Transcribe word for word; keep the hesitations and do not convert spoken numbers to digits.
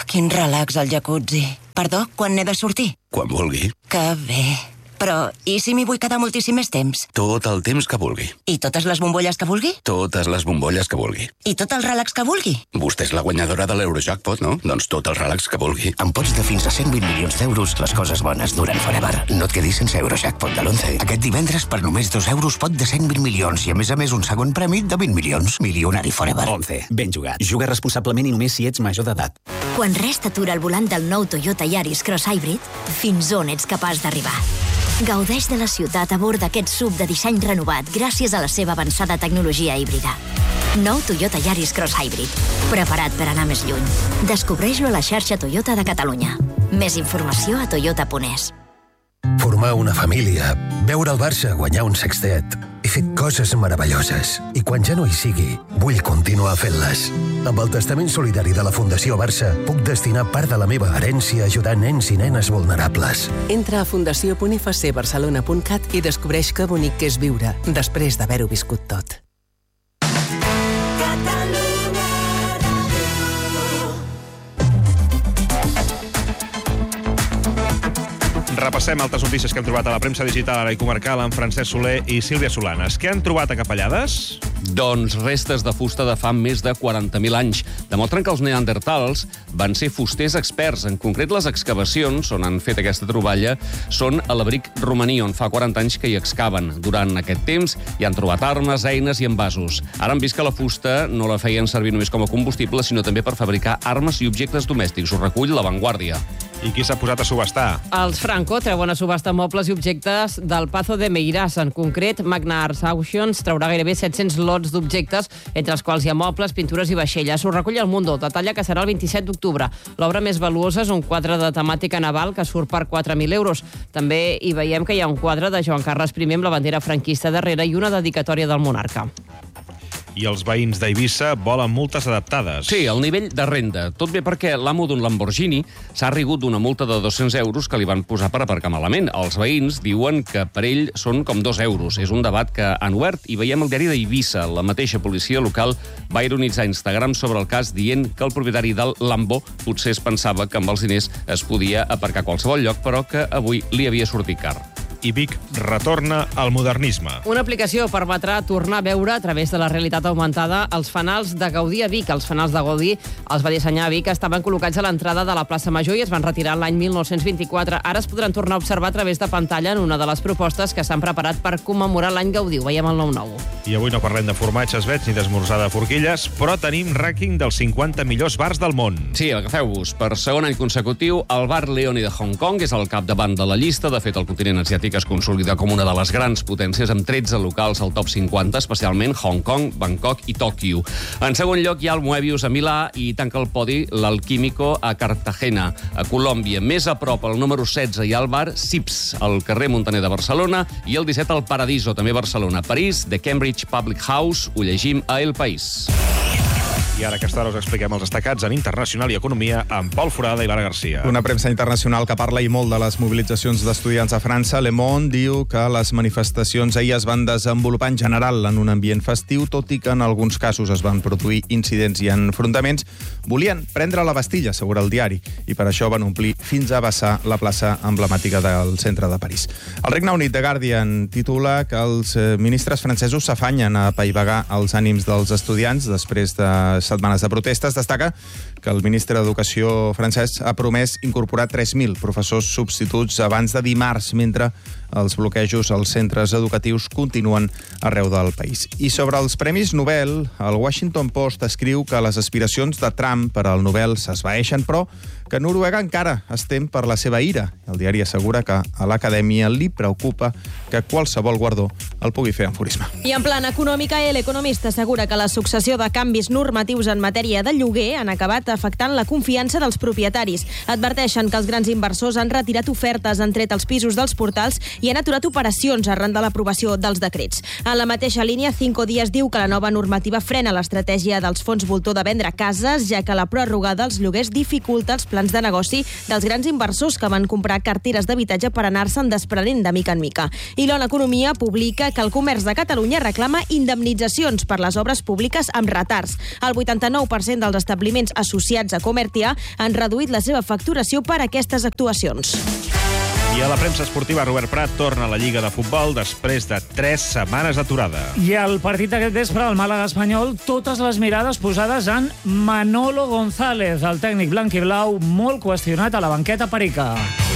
quin relax al jacuzzi. Perdó, quan n'he de sortir? Quan vulgui. Que bé. Però, i si m'hi vull quedar moltíssim més temps? Tot el temps que vulgui. I totes les bombolles que vulgui? Totes les bombolles que vulgui. I tot el relax que vulgui? Vostè és la guanyadora de l'Eurojackpot, no? Doncs tot el relax que vulgui. Amb pots de fins a cent vint milions d'euros, les coses bones duren forever. No et quedis sense Eurojackpot de l'onze. Aquest divendres, per només dos euros, pot de cent vint milions i, a més a més, un segon premi de vint milions. Milionari forever. onze. Ben jugat. Juga responsablement i només si ets major d'edat. Quan res t'atura al volant del nou Toyota Yaris Cross Hybrid, fins on ets capaç d'arribar? Gaudeix de la ciutat a bord d'aquest sub de disseny renovat gràcies a la seva avançada tecnologia híbrida. Nou Toyota Yaris Cross Hybrid. Preparat per anar més lluny. Descobreix-lo a la xarxa Toyota de Catalunya. Més informació a toyota punt es. Formar una família, veure el Barça guanyar un sextet. He fet coses meravelloses i quan ja no hi sigui, vull continuar fent-les. Amb el testament solidari de la Fundació Barça, puc destinar part de la meva herència a ajudar nens i nenes vulnerables. Entra a fundació punt f c barcelona punt cat i descobreix que bonic que és viure, després d'haver-ho viscut tot. Repassem altres notícies que hem trobat a la premsa digital ara i comarcal amb Francesc Soler i Sílvia Solanes. Què han trobat a Capellades? Doncs restes de fusta de fa més de quaranta mil anys. Demostren que els neandertals van ser fusters experts. En concret, les excavacions on han fet aquesta troballa són a l'abric romaní, on fa quaranta anys que hi excaven. Durant aquest temps hi han trobat armes, eines i envasos. Ara han vist que la fusta no la feien servir només com a combustible, sinó també per fabricar armes i objectes domèstics. Ho recull La Vanguardia. I qui s'ha posat a subhastar? Els Franco treuen a subhastar mobles i objectes del Pazo de Meirás. En concret, Magna Arts Auctions traurà gairebé set-cents lots d'objectes, entre els quals hi ha mobles, pintures i vaixelles. Ho recull El Mundo. Detalla que serà el vint-i-set d'octubre. L'obra més valuosa és un quadre de temàtica naval que surt per quatre mil euros. També hi veiem que hi ha un quadre de Joan Carles primer amb la bandera franquista darrere i una dedicatòria del monarca. I els veïns d'Eivissa volen multes adaptades. Sí, el nivell de renda. Tot bé perquè l'amo d'un Lamborghini s'ha rigut d'una multa de dos-cents euros que li van posar per aparcar malament. Els veïns diuen que per ell són com dos euros. És un debat que han obert i veiem el diari d'Eivissa. La mateixa policia local va ironitzar a Instagram sobre el cas dient que el propietari del Lambo potser es pensava que amb els diners es podia aparcar a qualsevol lloc, però que avui li havia sortit car. I Vic retorna al modernisme. Una aplicació permetrà tornar a veure a través de la realitat augmentada els fanals de Gaudí a Vic. Els fanals de Gaudí els va dissenyar a Vic, estaven col·locats a l'entrada de la plaça Major i es van retirar l'any mil nou-cents vint-i-quatre. Ara es podran tornar a observar a través de pantalla en una de les propostes que s'han preparat per commemorar l'any Gaudí. Ho veiem al nou nou. I avui no parlem de formatges vets ni d'esmorzar de forquilles, però tenim rànquing dels cinquanta millors bars del món. Sí, agafeu-vos. Per segon any consecutiu, el bar Leoni de Hong Kong és al capdavant de la llista. De fet, el continent asiàtic es consolida com una de les grans potències amb tretze locals al top cinquanta, especialment Hong Kong, Bangkok i Tòquio. En segon lloc hi ha el Moebius a Milà i tanca el podi l'Alquímico a Cartagena, a Colòmbia. Més a prop, el número setze hi ha el bar Sips, al carrer Montaner de Barcelona, i el disset al Paradiso, també a Barcelona. París, The Cambridge Public House, ho llegim a El País. I ara a aquesta hora us expliquem els destacats en Internacional i Economia amb Pol Forada i Lara Garcia. Una premsa internacional que parla i molt de les mobilitzacions d'estudiants a França. Le Monde diu que les manifestacions ahir es van desenvolupar en general en un ambient festiu, tot i que en alguns casos es van produir incidents i enfrontaments. Volien prendre la Bastilla, assegura el diari, i per això van omplir fins a vessar la plaça emblemàtica del centre de París. El Regne Unit, The Guardian, titula que els ministres francesos s'afanyen a apaivagar els ànims dels estudiants després de setmanes de protestes. Destaca que el ministre d'Educació francès ha promès incorporar tres mil professors substituts abans de dimarts, mentre els bloquejos als centres educatius continuen arreu del país. I sobre els Premis Nobel, el Washington Post escriu que les aspiracions de Trump per al Nobel s'esvaeixen, però que Noruega encara es tem per la seva ira. El diari assegura que a l'acadèmia li preocupa que qualsevol guardó el pugui fer enfurisme. I en plan econòmica, l'Economista assegura que la successió de canvis normatius en matèria de lloguer han acabat afectant la confiança dels propietaris. Adverteixen que els grans inversors han retirat ofertes, han tret els pisos dels portals i han aturat operacions arran de l'aprovació dels decrets. En la mateixa línia, Cinco Días diu que la nova normativa frena l'estratègia dels fons voltor de vendre cases, ja que la pròrroga dels lloguers dificulta els plans de negoci dels grans inversors que van comprar carteres d'habitatge per anar-se'n desprenent de mica en mica. I l'On Economia publica que el comerç de Catalunya reclama indemnitzacions per les obres públiques amb retards. El vuitanta-nou per cent dels establiments associats a Comertia han reduït la seva facturació per aquestes actuacions. I a la premsa esportiva, Robert Prat torna a la Lliga de Futbol després de tres setmanes d'aturada. I al partit d'aquest vespre, el Màlaga espanyol, totes les mirades posades en Manolo González, el tècnic blanc i blau molt qüestionat a la banqueta perica.